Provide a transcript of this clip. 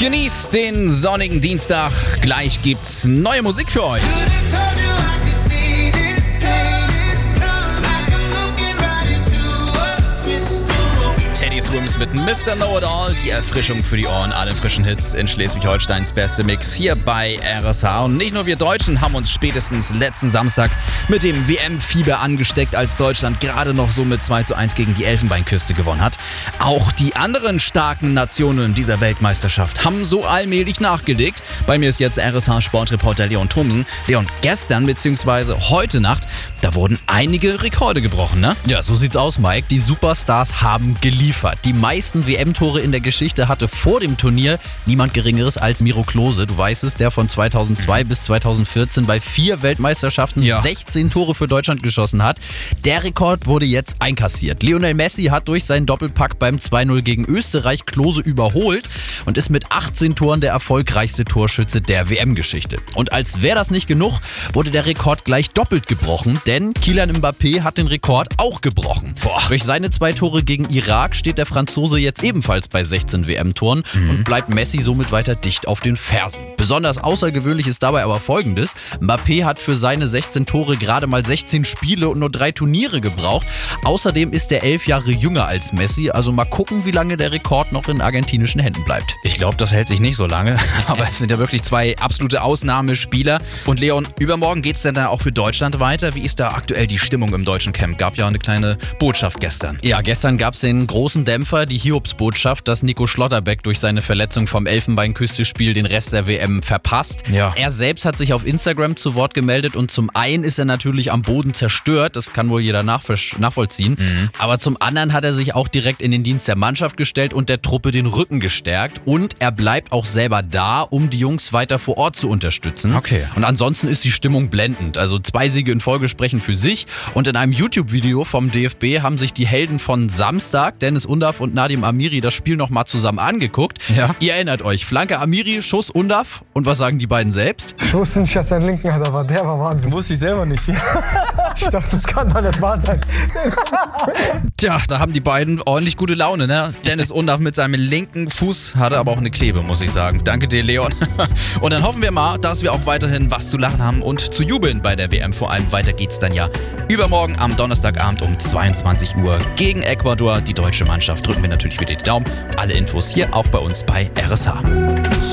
Genießt den sonnigen Dienstag. Gleich gibt's neue Musik für euch. Teddy Swims mit Mr. Know-It-All, die Erfrischung für die Ohren, alle frischen Hits in Schleswig-Holsteins beste Mix hier bei RSH. Und nicht nur wir Deutschen haben uns spätestens letzten Samstag mit dem WM-Fieber angesteckt, als Deutschland gerade noch so mit 2:1 gegen die Elfenbeinküste gewonnen hat. Auch die anderen starken Nationen dieser Weltmeisterschaft haben so allmählich nachgelegt. Bei mir ist jetzt RSH-Sportreporter Leon Thomsen. Leon, gestern bzw. heute Nacht, da wurden einige Rekorde gebrochen, ne? Ja, so sieht's aus, Mike. Die Superstars haben geliefert. Die meisten WM-Tore in der Geschichte hatte vor dem Turnier niemand Geringeres als Miro Klose. Du weißt es, der von 2002 bis 2014 bei 4 Weltmeisterschaften 16 Tore für Deutschland geschossen hat. Der Rekord wurde jetzt einkassiert. Lionel Messi hat durch seinen Doppelpack beim 2:0 gegen Österreich Klose überholt und ist mit 18 Toren der erfolgreichste Torschütze der WM-Geschichte. Und als wäre das nicht genug, wurde der Rekord gleich doppelt gebrochen, denn Kylian Mbappé hat den Rekord auch gebrochen. Durch seine 2 Tore gegen Irak steht der Franzose jetzt ebenfalls bei 16 WM-Toren und bleibt Messi somit weiter dicht auf den Fersen. Besonders außergewöhnlich ist dabei aber Folgendes: Mbappé hat für seine 16 Tore gerade mal 16 Spiele und nur 3 Turniere gebraucht. Außerdem ist er 11 Jahre jünger als Messi, also mal gucken, wie lange der Rekord noch in argentinischen Händen bleibt. Ich glaube, das hält sich nicht so lange, aber es sind ja wirklich 2 absolute Ausnahmespieler. Und Leon, übermorgen geht's denn dann auch für Deutschland weiter? Wie ist da aktuell die Stimmung im deutschen Camp? Gab ja eine kleine Botschaft gestern. Ja, gestern gab es den großen Dämpfer, die Hiobsbotschaft, dass Nico Schlotterbeck durch seine Verletzung vom Elfenbeinküste-Spiel den Rest der WM verpasst. Ja. Er selbst hat sich auf Instagram zu Wort gemeldet und zum einen ist er natürlich am Boden zerstört, das kann wohl jeder nachvollziehen, aber zum anderen hat er sich auch direkt in den Dienst der Mannschaft gestellt und der Truppe den Rücken gestärkt und er bleibt auch selber da, um die Jungs weiter vor Ort zu unterstützen. Okay. Und ansonsten ist die Stimmung blendend, also 2 Siege in Folge sprechen für sich und in einem YouTube-Video vom DFB haben sich die Helden von Samstag, Dennis Undav und Nadim Amiri, das Spiel nochmal zusammen angeguckt. Ja. Ihr erinnert euch, Flanke Amiri, Schuss Undav und was sagen die beiden selbst? Ich wusste nicht, dass er einen linken hat, aber der war Wahnsinn. Wusste ich selber nicht. Ich dachte, das kann doch nicht wahr sein. Tja, da haben die beiden ordentlich gute Laune, ne? Dennis Undav mit seinem linken Fuß hatte aber auch eine Klebe, muss ich sagen. Danke dir, Leon. Und dann hoffen wir mal, dass wir auch weiterhin was zu lachen haben und zu jubeln bei der WM. Vor allem weiter geht's dann ja übermorgen am Donnerstagabend um 22 Uhr gegen Ecuador. Die deutsche Mannschaft drücken wir natürlich wieder die Daumen. Alle Infos hier auch bei uns bei RSH.